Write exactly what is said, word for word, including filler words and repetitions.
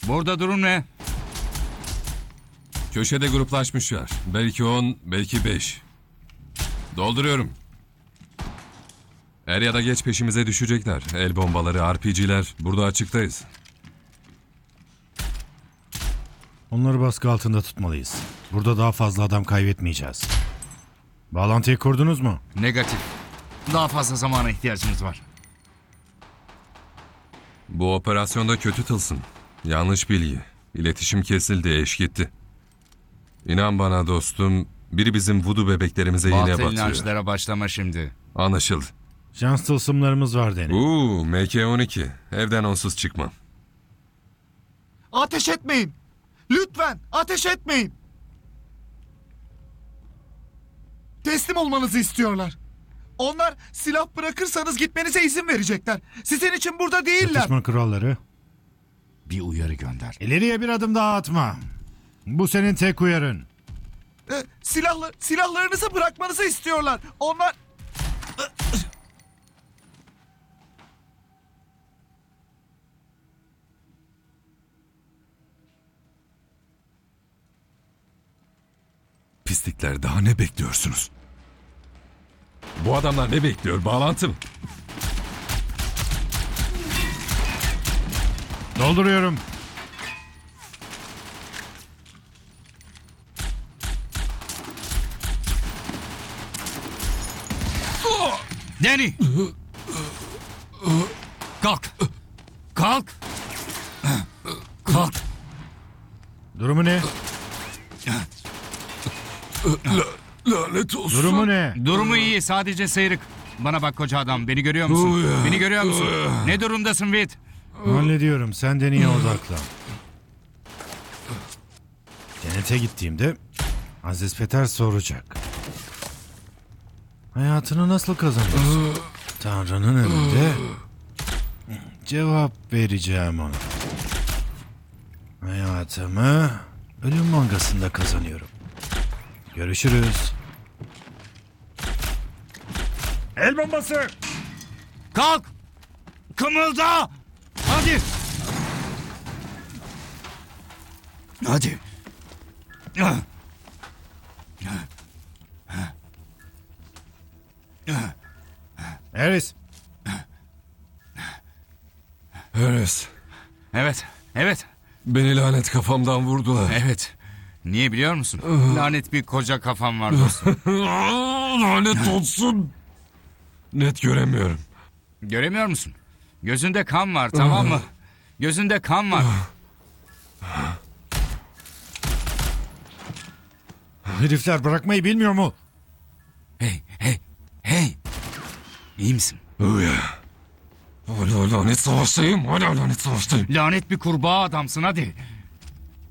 Burada durum ne? Köşede gruplaşmışlar. Belki on, belki beş. Dolduruyorum. Er ya da geç peşimize düşecekler. El bombaları, R P G'ler. Burada açıktayız. Onları baskı altında tutmalıyız. Burada daha fazla adam kaybetmeyeceğiz. Bağlantıyı kurdunuz mu? Negatif. Daha fazla zamana ihtiyacımız var. Bu operasyonda kötü tılsım. Yanlış bilgi. İletişim kesildi, eş gitti. İnan bana dostum, biri bizim vudu bebeklerimize iğne Batıl batıyor. inançlara başlama şimdi. Anlaşıldı. Şans tılsımlarımız var Deni. Uuu, M K on iki. Evden onsuz çıkmam. Ateş etmeyin. Lütfen ateş etmeyin. Teslim olmanızı istiyorlar. Onlar silah bırakırsanız gitmenize izin verecekler. Sizin için burada değiller. Çatışma kuralları. Bir uyarı gönder. İleriye bir adım daha atma. Bu senin tek uyarın. Ee, silahlı, silahlarınızı bırakmanızı istiyorlar. Onlar... Pislikler, daha ne bekliyorsunuz? Bu adamlar ne bekliyor? Bağlantı mı? Dolduruyorum. Danny! Kalk! Kalk! Kalk! Durumu ne? Lanet olsun. Durumu ne? Durumu iyi, sadece sıyrık. Bana bak koca adam, beni görüyor musun? Beni görüyor musun? Ne durumdasın Whit? Hallediyorum. Sen Deni'ye odaklan. Cennete gittiğimde Aziz Peter soracak. Hayatını nasıl kazanıyorsun? Tanrı'nın önünde cevap vereceğim ona. Hayatımı ölüm mangasında kazanıyorum. Görüşürüz. El bombası! Kalk! Kımılda! Hadi! Hadi! Harris. Harris, Evet, evet, beni lanet kafamdan vurdular. evet. Niye biliyor musun? Lanet bir koca kafam var dostum. Lanet olsun. Net göremiyorum. Göremiyor musun? Gözünde kan var, tamam mı? Gözünde kan var. Herifler bırakmayı bilmiyor mu? Hey, hey, hey! İyi misin? Uya. Hala lanet savaştayım. Hala lanet savaştayım. Lanet bir kurbağa adamsın, hadi.